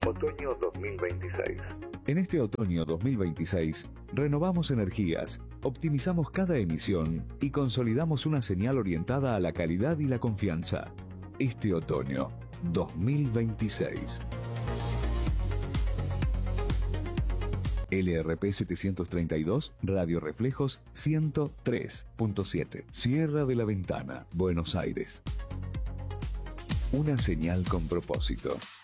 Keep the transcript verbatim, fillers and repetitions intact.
Otoño dos mil veintiséis. En este otoño dos mil veintiséis, renovamos energías, optimizamos cada emisión y consolidamos una señal orientada a la calidad y la confianza. Este otoño dos mil veintiséis. L R P setecientos treinta y dos, Radio Reflejos ciento tres punto siete. Sierra de la Ventana, Buenos Aires. Una señal con propósito.